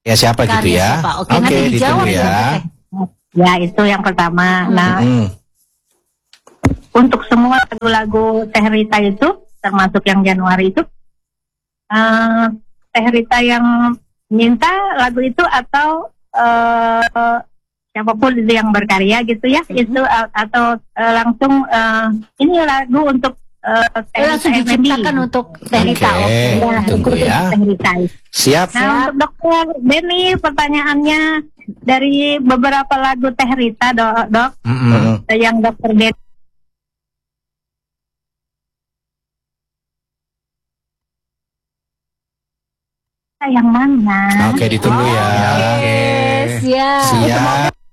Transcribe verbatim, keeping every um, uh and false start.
Ya siapa gitu ya? Siapa? Oke, Oke, nanti dijawab ditunggu ya. ya. Ya, itu yang pertama. Nah, Hmm. untuk semua lagu-lagu Teh Rita itu, termasuk yang Januari itu, uh, Teh Rita yang minta lagu itu atau uh, siapapun itu yang berkarya gitu ya, mm-hmm. itu uh, atau uh, langsung uh, ini lagu untuk uh, Teh langsung Rita diciptakan untuk Teh Rita. Oke, okay. Ya, tunggu ya. Teh Rita. Siap. Nah, Siap. Untuk dokter Benny, pertanyaannya dari beberapa lagu Teh Rita, dok, dok mm-hmm. yang dokter Benny yang mana? Oke, ditunggu oh, ya. Oke, siap. Siap.